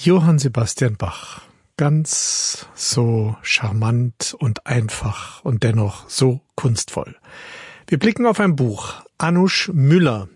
Johann Sebastian Bach. Ganz so charmant und einfach und dennoch so kunstvoll. Wir blicken auf ein Buch. Anusch Müller,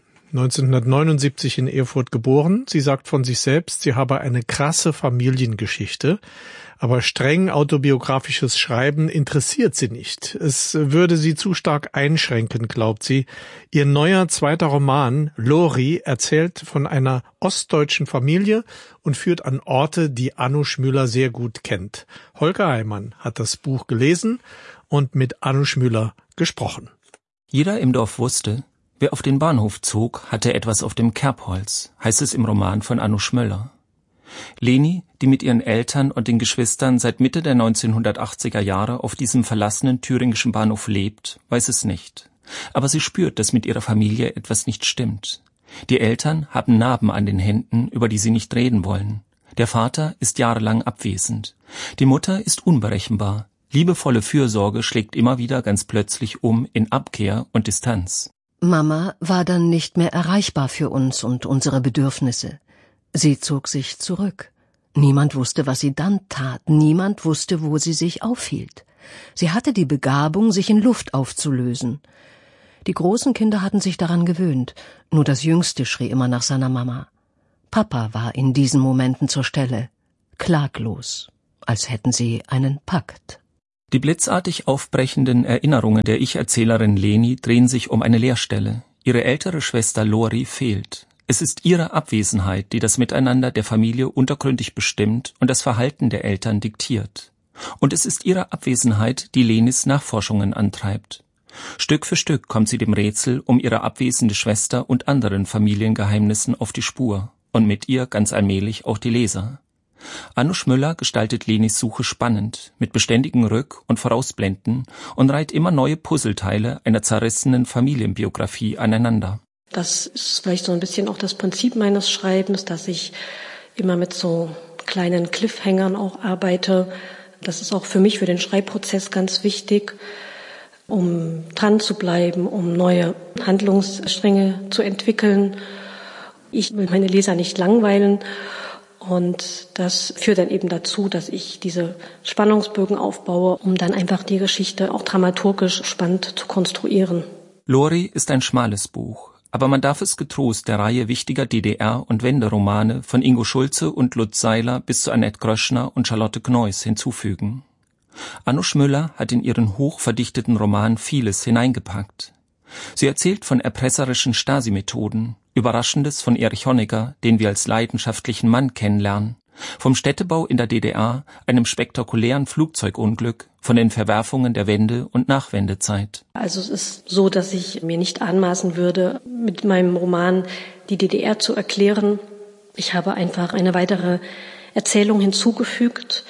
1979 in Erfurt geboren. Sie sagt von sich selbst, sie habe eine krasse Familiengeschichte, aber streng autobiografisches Schreiben interessiert sie nicht. Es würde sie zu stark einschränken, glaubt sie. Ihr neuer zweiter Roman, Lori, erzählt von einer ostdeutschen Familie und führt an Orte, die Anusch Müller sehr gut kennt. Holger Heimann hat das Buch gelesen und mit Anusch Müller gesprochen. Jeder im Dorf wusste, wer auf den Bahnhof zog, hatte etwas auf dem Kerbholz, heißt es im Roman von Anusch Müller. Leni, die mit ihren Eltern und den Geschwistern seit Mitte der 1980er Jahre auf diesem verlassenen thüringischen Bahnhof lebt, weiß es nicht. Aber sie spürt, dass mit ihrer Familie etwas nicht stimmt. Die Eltern haben Narben an den Händen, über die sie nicht reden wollen. Der Vater ist jahrelang abwesend. Die Mutter ist unberechenbar. Liebevolle Fürsorge schlägt immer wieder ganz plötzlich um in Abkehr und Distanz. Mama war dann nicht mehr erreichbar für uns und unsere Bedürfnisse. Sie zog sich zurück. Niemand wusste, was sie dann tat. Niemand wusste, wo sie sich aufhielt. Sie hatte die Begabung, sich in Luft aufzulösen. Die großen Kinder hatten sich daran gewöhnt. Nur das Jüngste schrie immer nach seiner Mama. Papa war in diesen Momenten zur Stelle. Klaglos, als hätten sie einen Pakt. Die blitzartig aufbrechenden Erinnerungen der Ich-Erzählerin Leni drehen sich um eine Leerstelle. Ihre ältere Schwester Lori fehlt. Es ist ihre Abwesenheit, die das Miteinander der Familie untergründig bestimmt und das Verhalten der Eltern diktiert. Und es ist ihre Abwesenheit, die Lenis Nachforschungen antreibt. Stück für Stück kommt sie dem Rätsel um ihre abwesende Schwester und anderen Familiengeheimnissen auf die Spur und mit ihr ganz allmählich auch die Leser. Anusch Müller gestaltet Lenis Suche spannend, mit beständigen Rück- und Vorausblenden und reiht immer neue Puzzleteile einer zerrissenen Familienbiografie aneinander. Das ist vielleicht so ein bisschen auch das Prinzip meines Schreibens, dass ich immer mit so kleinen Cliffhangern auch arbeite. Das ist auch für mich, für den Schreibprozess ganz wichtig, um dran zu bleiben, um neue Handlungsstränge zu entwickeln. Ich will meine Leser nicht langweilen und das führt dann eben dazu, dass ich diese Spannungsbögen aufbaue, um dann einfach die Geschichte auch dramaturgisch spannend zu konstruieren. Lori ist ein schmales Buch. Aber man darf es getrost der Reihe wichtiger DDR- und Wenderomane von Ingo Schulze und Lutz Seiler bis zu Annette Gröschner und Charlotte Kneuss hinzufügen. Anusch Müller hat in ihren hochverdichteten Roman vieles hineingepackt. Sie erzählt von erpresserischen Stasi-Methoden, Überraschendes von Erich Honecker, den wir als leidenschaftlichen Mann kennenlernen, vom Städtebau in der DDR, einem spektakulären Flugzeugunglück, von den Verwerfungen der Wende- und Nachwendezeit. Also es ist so, dass ich mir nicht anmaßen würde, mit meinem Roman die DDR zu erklären. Ich habe einfach eine weitere Erzählung hinzugefügt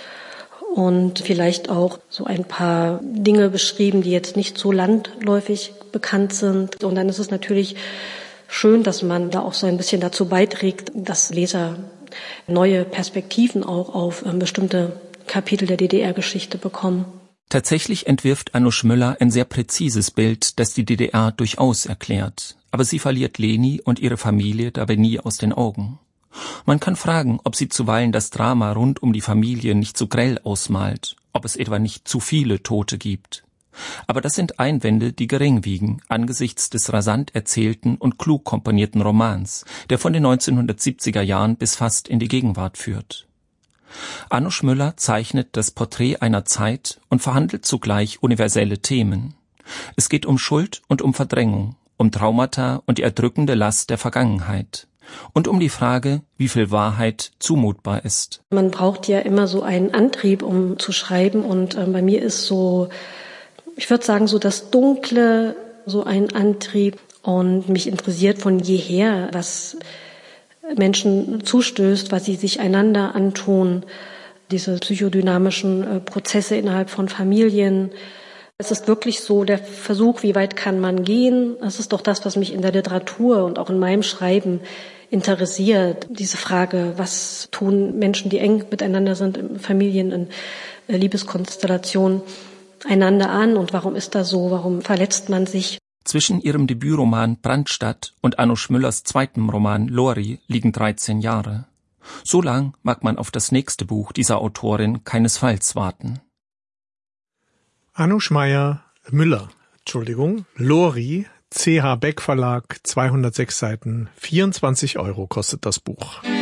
und vielleicht auch so ein paar Dinge beschrieben, die jetzt nicht so landläufig bekannt sind. Und dann ist es natürlich schön, dass man da auch so ein bisschen dazu beiträgt, dass Leser neue Perspektiven auch auf bestimmte Kapitel der DDR-Geschichte bekommen. Tatsächlich entwirft Anusch Müller ein sehr präzises Bild, das die DDR durchaus erklärt. Aber sie verliert Leni und ihre Familie dabei nie aus den Augen. Man kann fragen, ob sie zuweilen das Drama rund um die Familie nicht so grell ausmalt, ob es etwa nicht zu viele Tote gibt. Aber das sind Einwände, die gering wiegen, angesichts des rasant erzählten und klug komponierten Romans, der von den 1970er Jahren bis fast in die Gegenwart führt. Anusch Müller zeichnet das Porträt einer Zeit und verhandelt zugleich universelle Themen. Es geht um Schuld und um Verdrängung, um Traumata und die erdrückende Last der Vergangenheit und um die Frage, wie viel Wahrheit zumutbar ist. Man braucht ja immer so einen Antrieb, um zu schreiben und bei mir ist so, ich würde sagen, so das Dunkle, so ein Antrieb und mich interessiert von jeher, was Menschen zustößt, was sie sich einander antun, diese psychodynamischen Prozesse innerhalb von Familien. Es ist wirklich so der Versuch, wie weit kann man gehen? Das ist doch das, was mich in der Literatur und auch in meinem Schreiben interessiert. Diese Frage, was tun Menschen, die eng miteinander sind, in Familien, in Liebeskonstellationen, einander an und warum ist das so? Warum verletzt man sich? Zwischen ihrem Debütroman Brandstadt und Anusch Müllers zweitem Roman Lori liegen 13 Jahre. So lang mag man auf das nächste Buch dieser Autorin keinesfalls warten. Anusch Müller, Lori, CH Beck Verlag, 206 Seiten, 24 € kostet das Buch.